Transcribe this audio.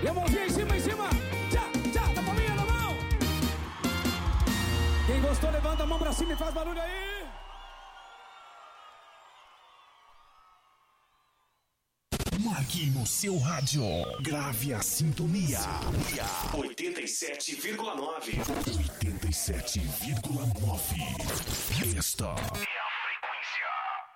E a mãozinha em cima, tchá, tchá, tá palminha na mão. Quem gostou, levanta a mão pra cima e faz barulho aí. Marque no seu rádio. Grave a sintonia. 87,9. 87,9. Esta